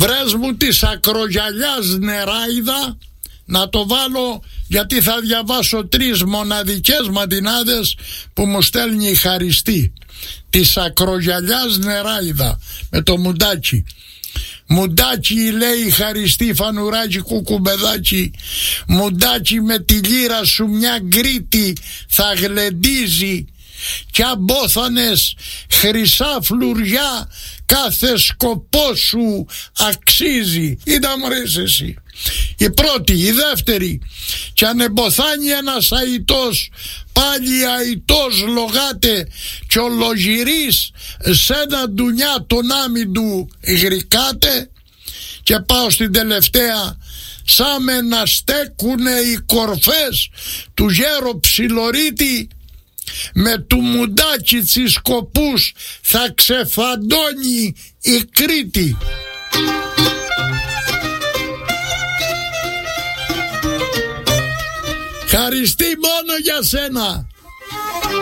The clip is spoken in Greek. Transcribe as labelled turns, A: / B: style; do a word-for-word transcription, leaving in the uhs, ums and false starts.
A: βρες μου της Ακρογιαλιάς νεράιδα, να το βάλω γιατί θα διαβάσω τρεις μοναδικές μαντινάδες που μου στέλνει η Χαριστή. Της Ακρογιαλιάς νεράιδα με το μουντάκι. Μουντάκι, λέει η Χαριστή, φανουράκι κουκουμπεδάκι, μουντάκι με τη λύρα σου μια γκρίτη θα γλεντίζει, κι αμπόθανες χρυσά φλουριά κάθε σκοπό σου αξίζει. Είδα μωρές εσύ. Η πρώτη, η δεύτερη, κι αν εμποθάνει ένας αητός, πάλι αητός λογάται, κι ολογυρής σε ένα ντουνιά τον άμυντου γρικάται. Και πάω στην τελευταία, σαν με να στέκουνε οι κορφές του γέρο ψιλορίτη, με του μουντάκι τις σκοπούς θα ξεφαντώνει η Κρήτη. Χαριστή, μόνο για σένα.